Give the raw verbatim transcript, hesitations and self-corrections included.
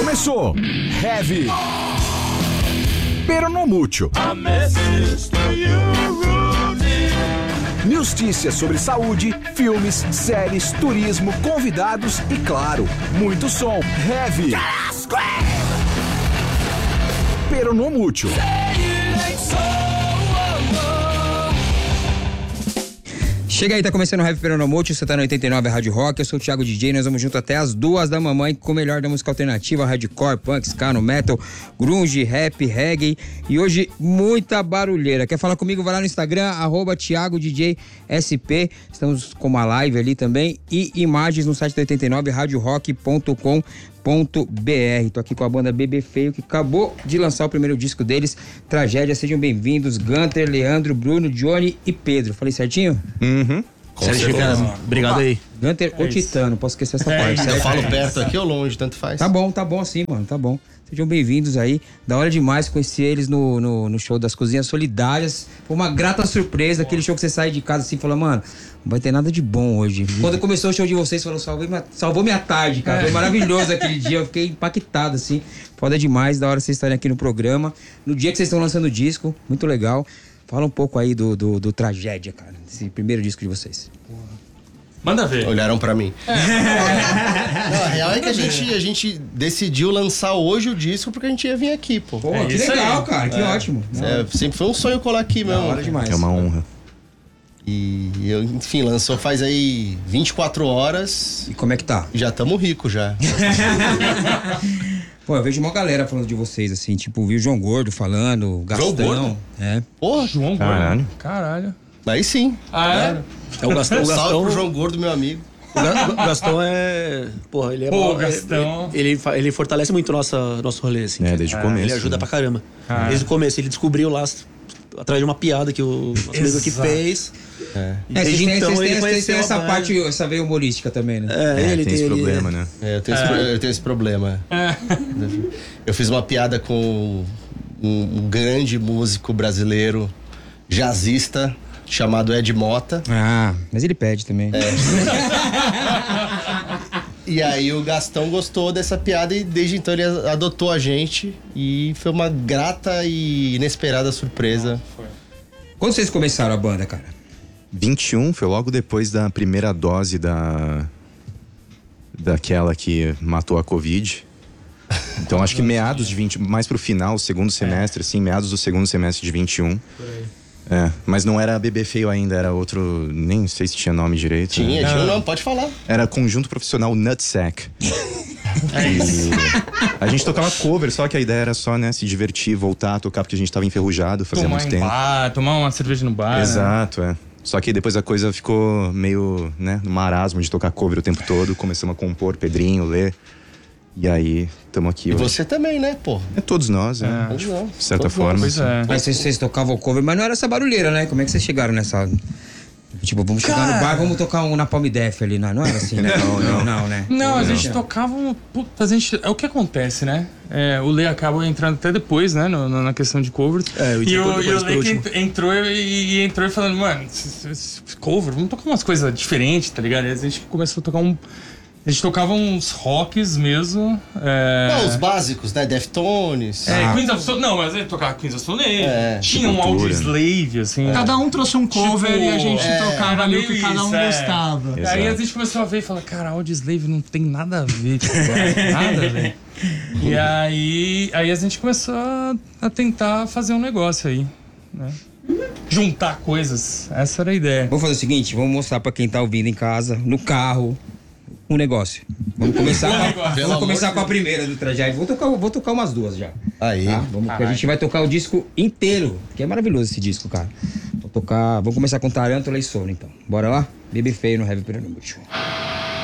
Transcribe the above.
Começou Heavy Pero no Mucho. Notícias sobre saúde, filmes, séries, turismo, convidados e, claro, muito som. Heavy Pero no Mucho. Chega aí, tá começando o Heavy Pero no Mucho, você tá no oitenta e nove Rádio Rock, eu sou o Thiago D J, nós vamos junto até as duas da mamãe com o melhor da música alternativa, hardcore, punk, ska, no metal, grunge, rap, reggae e hoje muita barulheira. Quer falar comigo? Vai lá no Instagram, arroba Thiago D J S P, estamos com uma live ali também e imagens no site da oitenta e nove rádio rock ponto com ponto b r. Tô aqui com a banda Bebê Feio, que acabou de lançar o primeiro disco deles, Tragédia. Sejam bem-vindos, Gunter, Leandro, Bruno, Johnny e Pedro. Falei certinho? Uhum. Sérgio, cara, obrigado aí. Gunter é ou Titano, posso esquecer essa é parte. isso, certo? eu falo perto aqui ou longe, tanto faz. Tá bom, tá bom assim, mano, tá bom. Sejam bem-vindos aí. Da hora demais conhecer eles no, no, no show das Cozinhas Solidárias. Foi uma grata surpresa, aquele show que você sai de casa assim e fala, mano, não vai ter nada de bom hoje. Quando começou o show de vocês, falou, salvou minha, salvou minha tarde, cara. Foi maravilhoso aquele dia, eu fiquei impactado, assim. Foda demais, da hora vocês estarem aqui no programa. No dia que vocês estão lançando o disco, muito legal. Fala um pouco aí do, do, do Tragédia, cara, esse primeiro disco de vocês. Manda ver. Olharam pra mim. É. Não, a real é que a gente, a gente decidiu lançar hoje o disco porque a gente ia vir aqui, pô. Pô, É que isso legal, aí. cara, que É. ótimo. É, sempre foi um sonho colar aqui mesmo. Da hora demais. É uma honra. E, eu, enfim, lançou faz aí vinte e quatro horas E como é que tá? e já tamo rico já. Pô, eu vejo uma galera falando de vocês, assim, tipo, vi o João Gordo falando, Gastão. Gordo? É. Porra, João Caralho. Gordo. Caralho. aí sim. Ah, é? É o Gastão, o Salve Gastão, pro João Gordo, meu amigo. o Ga- o Gastão é, porra, ele é Pô, mó- Gastão. Ele, ele, fa- ele fortalece muito nossa nosso rolê assim. É, desde o começo. Ele ajuda né? pra caramba. Ah. Desde o começo ele descobriu lá através de uma piada que o nosso amigo aqui Exato. fez. É. E É, vocês desde têm, então vocês têm- ele vocês têm conheceu essa a banda. parte, essa veia humorística também, né? É, É, ele tem esse ele- problema, né? É, eu tenho, Esse, pro- eu tenho esse problema. Eu fiz uma piada com um, um grande músico brasileiro, jazzista, chamado Ed Mota. Ah, mas ele pede também. E aí o Gastão gostou dessa piada e desde então ele adotou a gente. E foi uma grata e inesperada surpresa. Quando vocês começaram a banda, cara? vinte e um foi logo depois da primeira dose da daquela que matou a Covid. Então acho que meados de vinte, mais pro final, segundo semestre, assim, meados do segundo semestre de vinte e um. É, mas não era Bebê Feio ainda, era outro, nem sei se tinha nome direito. Tinha, né? tinha um nome, pode falar. Era Conjunto Profissional Nutsack. E a gente tocava cover, só que a ideia era só, né, se divertir, voltar a tocar, porque a gente tava enferrujado, fazia Tomar muito em tempo. bar, tomar uma cerveja no bar. Exato, é. Só que depois a coisa ficou meio, né, no marasmo de tocar cover o tempo todo. Começamos a compor, Pedrinho, Lê. E aí, estamos aqui E hoje. você também, né, pô? É todos nós, né? Todos nós. De certa Todos forma. Pois é. Mas vocês, vocês tocavam cover, mas não era essa barulheira, né? Como é que vocês chegaram nessa... Tipo, vamos chegar Cara. no bar, vamos tocar um Napalm Death ali, não, não era assim, né? Não, não, não, né? Não, a gente tocava um. Puta, a gente, é o que acontece, né? É, o Lê acaba entrando até depois, né? No, no- na questão de covers. É, eu e entrei o, depois e o por Lê que último. ent- entrou e, e entrou e falando, mano, esse- esse cover, vamos tocar umas coisas diferentes, tá ligado? E a gente começou a tocar um. A gente tocava uns rocks mesmo. É, Não, os básicos, né? Deftones. é, Ah. Queens of Stone. Não, mas ele tocava Queens of Stone Age. É. Tinha um Sepultura, Audioslave, assim. Cada um trouxe um cover Tipo, e a gente é, tocava era ali o que meio cada um isso, é. gostava. Aí Exato. a gente começou a ver e falar, cara, Audioslave não tem nada a ver, tá ligado? Nada a ver. E aí, aí a gente começou a, a tentar fazer um negócio aí, né? Juntar coisas. Essa era a ideia. Vamos fazer o seguinte, vamos mostrar pra quem tá ouvindo em casa, no carro, um negócio. Vamos começar, com, a, Pelo vamos amor começar de com a primeira do Tragédia. Vou tocar, vou tocar umas duas já. Aí. Tá? Vamos, porque a gente vai tocar o disco inteiro, que é maravilhoso esse disco, cara. Vou tocar, vamos começar com Tarântula e Sono, então. Bora lá? Bebê Feio no Heavy Pero no Mucho.